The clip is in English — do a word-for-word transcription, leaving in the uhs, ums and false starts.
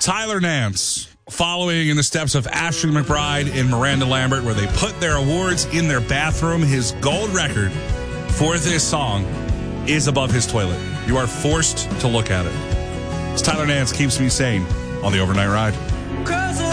Tyler Nance, following in the steps of Ashley McBryde and Miranda Lambert, where they put their awards in their bathroom. His gold record for this song is above his toilet. You are forced to look at it. It's Tyler Nance, Keeps Me Sane on the Overnight Ride.